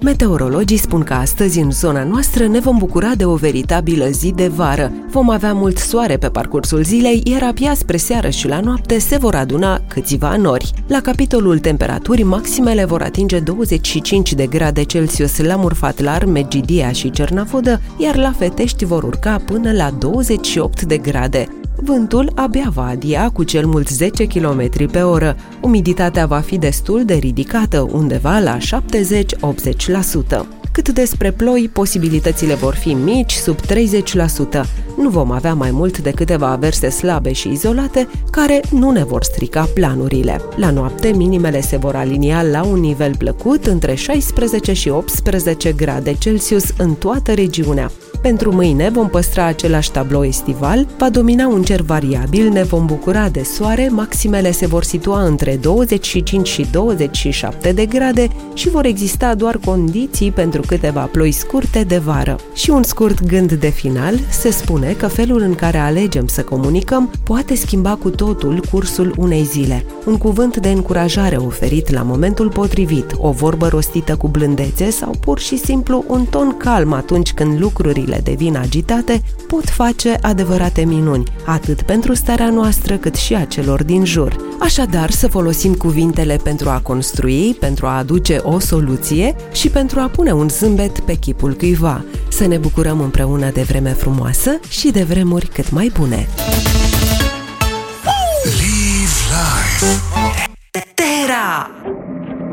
Meteorologii spun că astăzi în zona noastră ne vom bucura de o veritabilă zi de vară. Vom avea mult soare pe parcursul zilei, iar abia spre seară și la noapte se vor aduna câțiva nori. La capitolul temperaturi, maximele vor atinge 25 de grade Celsius la Murfatlar, Medgidia și Cernavodă, iar la Fetești vor urca până la 28 de grade. Vântul abia va adia cu cel mult 10 km pe oră. Umiditatea va fi destul de ridicată, undeva la 70-80%. Cât despre ploi, posibilitățile vor fi mici, sub 30%. Nu vom avea mai mult de câteva averse slabe și izolate, care nu ne vor strica planurile. La noapte, minimele se vor alinia la un nivel plăcut, între 16 și 18 grade Celsius în toată regiunea. Pentru mâine vom păstra același tablou estival, va domina un cer variabil, ne vom bucura de soare, maximele se vor situa între 25 și 27 de grade și vor exista doar condiții pentru câteva ploi scurte de vară. Și un scurt gând de final, se spune că felul în care alegem să comunicăm poate schimba cu totul cursul unei zile. Un cuvânt de încurajare oferit la momentul potrivit, o vorbă rostită cu blândețe sau pur și simplu un ton calm atunci când lucrurile devin agitate, pot face adevărate minuni, atât pentru starea noastră cât și a celor din jur. Așadar, să folosim cuvintele pentru a construi, pentru a aduce o soluție și pentru a pune un zâmbet pe chipul cuiva. Să ne bucurăm împreună de vreme frumoasă și de vremuri cât mai bune. Live life.